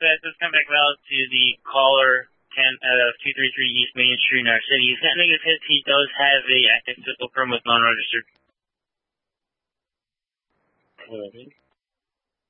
let's come back now to the caller 233 East Main Street in our city. He's got negative hits. He does have a active physical permit with non-registered.